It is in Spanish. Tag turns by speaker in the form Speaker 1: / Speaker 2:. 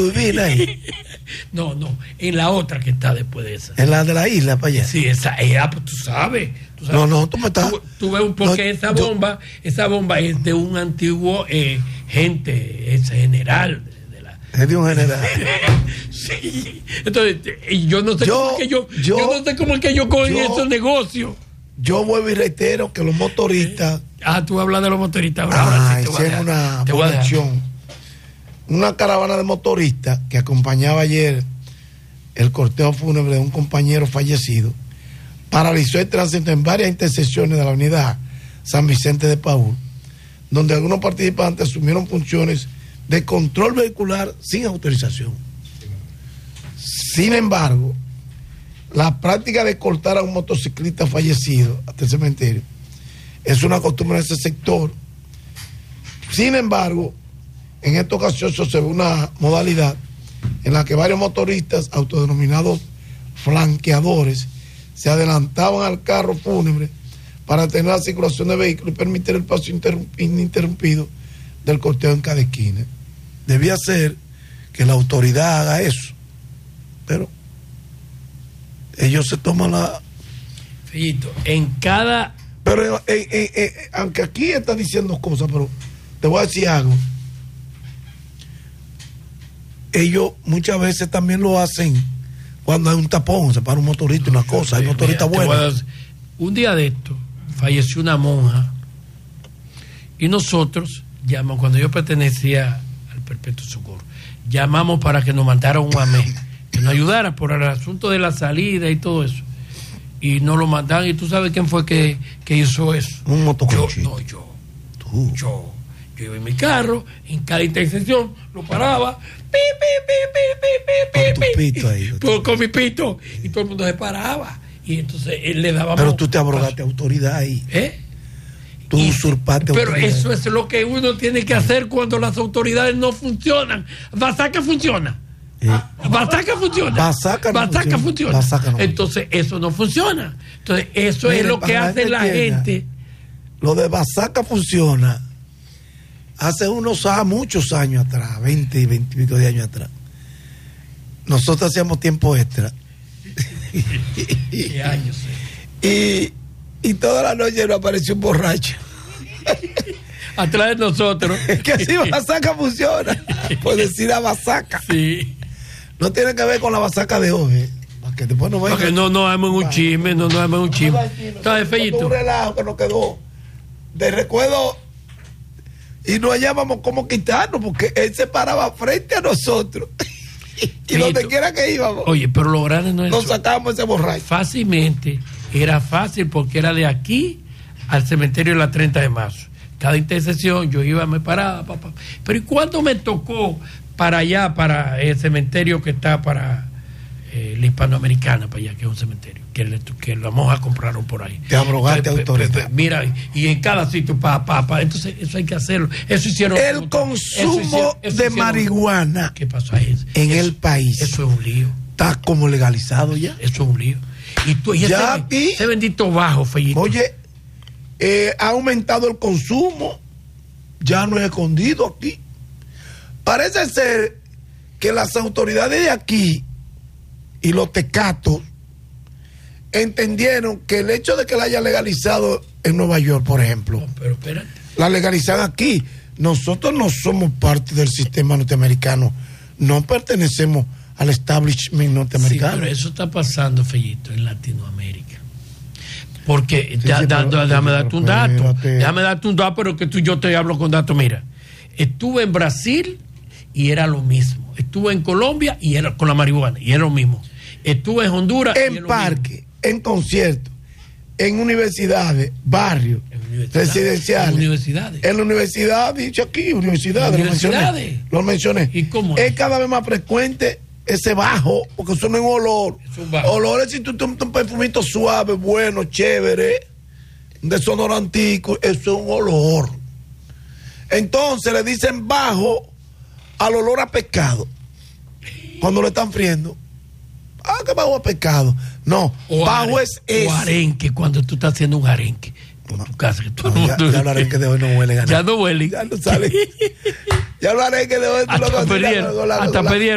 Speaker 1: vivir ahí.
Speaker 2: No, en la otra que está después de esa.
Speaker 1: En la de la isla, para allá.
Speaker 2: Sí, esa, pues tú sabes.
Speaker 1: No, tú me estás...
Speaker 2: Tú ves, porque esa bomba es de un antiguo gente, ese general.
Speaker 1: Es de un general.
Speaker 2: Sí. Entonces, yo no sé cómo es que yo cogí esos negocios.
Speaker 1: Yo vuelvo y reitero que los motoristas...
Speaker 2: Tú hablas de los motoristas
Speaker 1: ahora. Hicieron una acción. Una caravana de motoristas que acompañaba ayer el cortejo fúnebre de un compañero fallecido paralizó el tránsito en varias intersecciones de la avenida San Vicente de Paúl, donde algunos participantes asumieron funciones de control vehicular sin autorización. Sin embargo, la práctica de cortar a un motociclista fallecido hasta el cementerio es una costumbre en ese sector. Sin embargo, en esta ocasión se observó una modalidad en la que varios motoristas autodenominados flanqueadores se adelantaban al carro fúnebre para tener la circulación de vehículos y permitir el paso ininterrumpido del cortejo en cada esquina. Debía ser que la autoridad haga eso, pero ellos se toman la...
Speaker 2: Fillito, en cada...
Speaker 1: Pero aunque aquí está diciendo cosas, pero te voy a decir algo. Ellos muchas veces también lo hacen cuando hay un tapón, se para un motorista, una cosa, hay motoristas buenos.
Speaker 2: Un día de esto falleció una monja y nosotros llamamos, cuando yo pertenecía al Perpetuo Socorro, llamamos para que nos mandara un amén, que nos ayudara por el asunto de la salida y todo eso. Y nos lo mandaron, y tú sabes quién fue que hizo eso.
Speaker 1: Un motoconchito.
Speaker 2: Yo iba en mi carro, en cada intersección lo paraba, con mi pito, y todo el mundo se paraba, y entonces él le daba...
Speaker 1: Pero tú te abrogaste autoridad ahí. Tú usurpaste
Speaker 2: pero
Speaker 1: autoridad.
Speaker 2: Eso es lo que uno tiene que hacer cuando las autoridades no funcionan. Basaca funciona. Basaca funciona. Basaca funciona. Entonces eso no funciona. Entonces eso es lo que hace la gente.
Speaker 1: Lo de Basaca funciona. Hace muchos años atrás, 20 y 20 y pico de años atrás, nosotros hacíamos tiempo extra.
Speaker 2: ¿Qué años?
Speaker 1: Y toda la noche nos apareció un borracho.
Speaker 2: Atrás de nosotros.
Speaker 1: Es que así Basaca funciona. Por decir a Basaca.
Speaker 2: Sí.
Speaker 1: No tiene que ver con la Basaca de hoy. Que después no
Speaker 2: porque no hagamos un chisme, no hagamos un chisme. Entonces, Fellito.
Speaker 1: Un relajo que nos quedó de recuerdo. Y no hallábamos cómo quitarnos, porque él se paraba frente a nosotros. Y donde quiera que íbamos.
Speaker 2: Oye, pero lo grande no es
Speaker 1: nos sacábamos ese borracho.
Speaker 2: Fácilmente, era fácil porque era de aquí al cementerio de la 30 de marzo. Cada intersección yo iba, me paraba, papá. Pero ¿y cuándo me tocó para allá, para el cementerio que está para la Hispanoamericana, para allá, que es un cementerio, que la monja compraron por ahí?
Speaker 1: Te abrogaste autoridad.
Speaker 2: Mira, y en cada sitio, entonces eso hay que hacerlo. Eso hicieron.
Speaker 1: El consumo de marihuana.
Speaker 2: ¿Qué pasó ahí?
Speaker 1: En el país.
Speaker 2: Eso es un lío.
Speaker 1: Está como legalizado ya.
Speaker 2: Eso es un lío. Y ese bendito bajo, Fellito.
Speaker 1: Oye, ha aumentado el consumo. Ya no es escondido aquí. Parece ser que las autoridades de aquí y los tecatos entendieron que el hecho de que la haya legalizado en Nueva York, por ejemplo,
Speaker 2: pero espérate,
Speaker 1: la legalizan aquí. Nosotros no somos parte del sistema norteamericano, no pertenecemos al establishment norteamericano.
Speaker 2: Sí, pero eso está pasando, Fellito, en Latinoamérica. Porque déjame darte un dato. Déjame darte un dato, pero que yo te hablo con datos. Mira, estuve en Brasil y era lo mismo. Estuve en Colombia y era con la marihuana y era lo mismo. Estuve en Honduras
Speaker 1: en parques, en conciertos, en universidades, barrios, residenciales. En la universidad, dicho aquí, universidades. Lo mencioné.
Speaker 2: ¿Y cómo
Speaker 1: es cada vez más frecuente ese bajo, porque eso no es un olor. Olores, si tú tomas un perfumito suave, bueno, chévere, un desodorantico, eso es un olor. Entonces le dicen bajo al olor a pescado cuando lo están friendo. Que bajo a pescado. No, bajo es ese.
Speaker 2: O arenque, cuando tú estás haciendo un arenque por tu casa. Que todo
Speaker 1: ya el arenque de hoy no huele ganar.
Speaker 2: Ya no huele.
Speaker 1: Ya no sale. Ya el arenque de hoy
Speaker 2: hasta perdieron.